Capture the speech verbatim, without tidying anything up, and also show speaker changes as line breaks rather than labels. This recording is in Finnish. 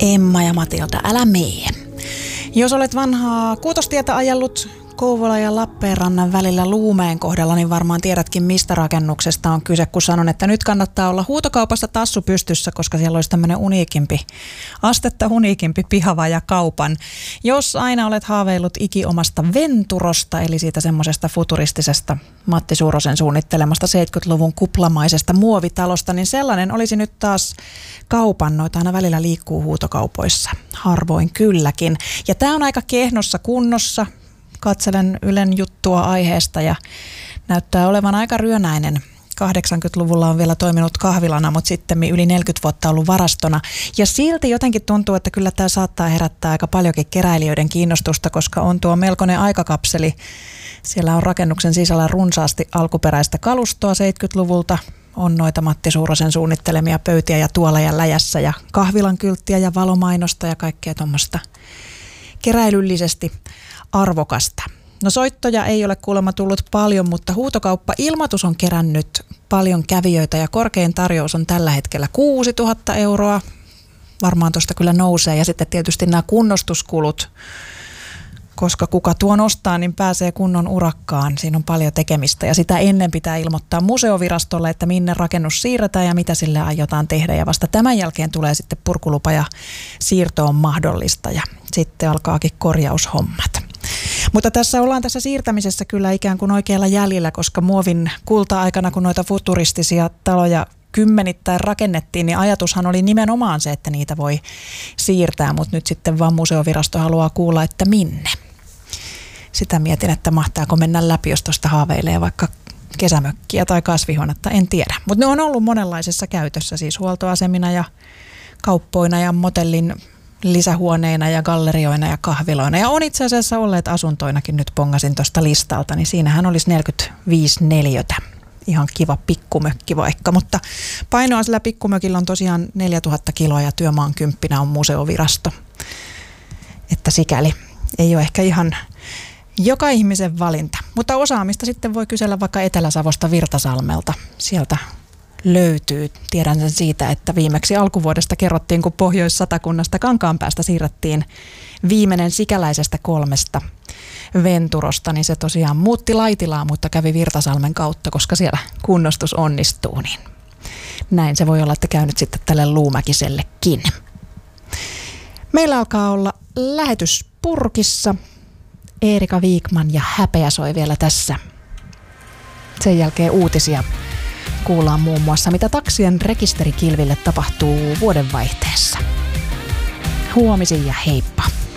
Emma ja Matilda, älä mee. Jos olet vanhaa Kuutostietä ajellut Kouvola ja Lappeenrannan välillä Luumeen kohdalla, niin varmaan tiedätkin, mistä rakennuksesta on kyse, kun sanon, että nyt kannattaa olla huutokaupassa tassu pystyssä, koska siellä olisi tämmöinen uniikimpi, astetta uniikimpi pihava ja kaupan. Jos aina olet haaveillut ikiomasta Venturosta, eli siitä semmoisesta futuristisesta Matti Suurosen suunnittelemasta seitsemänkymmentäluvun kuplamaisesta muovitalosta, niin sellainen olisi nyt taas kaupan. Noita aina välillä liikkuu huutokaupoissa. Harvoin kylläkin. Ja tämä on aika kehnossa kunnossa. Katselen Ylen juttua aiheesta ja näyttää olevan aika ryönäinen. kahdeksankymmentäluvulla on vielä toiminut kahvilana, mutta sitten yli neljäkymmentä vuotta ollut varastona. Ja silti jotenkin tuntuu, että kyllä tämä saattaa herättää aika paljonkin keräilijöiden kiinnostusta, koska on tuo melkoinen aikakapseli. Siellä on rakennuksen sisällä runsaasti alkuperäistä kalustoa seitsemänkymmentäluvulta. On noita Matti Suurosen suunnittelemia pöytiä ja tuoleja läjässä ja kahvilan kylttiä ja valomainosta ja kaikkea tuommoista keräilyllisesti arvokasta. No soittoja ei ole kuulemma tullut paljon, mutta huutokauppa-ilmoitus on kerännyt paljon kävijöitä ja korkein tarjous on tällä hetkellä kuusituhatta euroa. Varmaan tuosta kyllä nousee ja sitten tietysti nämä kunnostuskulut, koska kuka tuon ostaa, niin pääsee kunnon urakkaan. Siinä on paljon tekemistä ja sitä ennen pitää ilmoittaa museovirastolle, että minne rakennus siirretään ja mitä sille aiotaan tehdä. Ja vasta tämän jälkeen tulee sitten purkulupa ja siirto on mahdollista ja sitten alkaakin korjaushommat. Mutta tässä ollaan tässä siirtämisessä kyllä ikään kuin oikealla jäljellä, koska muovin kulta-aikana, kun noita futuristisia taloja kymmenittäin rakennettiin, niin ajatushan oli nimenomaan se, että niitä voi siirtää, mutta nyt sitten vaan museovirasto haluaa kuulla, että minne. Sitä mietin, että mahtaako mennä läpi, jos tuosta haaveilee vaikka kesämökkiä tai kasvihuonetta, en tiedä. Mutta ne on ollut monenlaisessa käytössä, siis huoltoasemina ja kauppoina ja motellin lisähuoneina ja gallerioina ja kahviloina. Ja on itse asiassa olleet asuntoinakin, nyt pongasin tuosta listalta, niin siinähän olisi neljäkymmentäviisi neliötä. Ihan kiva pikkumökki vaikka, mutta painoa sillä pikkumökillä on tosiaan neljätuhatta kiloa ja työmaan kymppinä on museovirasto. Että sikäli ei ole ehkä ihan joka ihmisen valinta. Mutta osaamista sitten voi kysellä vaikka Etelä-Savosta Virtasalmelta. Sieltä löytyy. Tiedän sen siitä, että viimeksi alkuvuodesta kerrottiin, kun Pohjois-Satakunnasta Kankaanpäästä siirrettiin viimeinen sikäläisestä kolmesta Venturosta, niin se tosiaan muutti Laitilaa, mutta kävi Virtasalmen kautta, koska siellä kunnostus onnistuu. Niin näin se voi olla, että käy nyt sitten tälle Luumäkisellekin. Meillä alkaa olla lähetys purkissa. Eerika Viikman ja Häpeä soi vielä tässä. Sen jälkeen uutisia. Kuullaan muun muassa, mitä taksien rekisterikilville tapahtuu vuodenvaihteessa. Huomisiin ja heippa!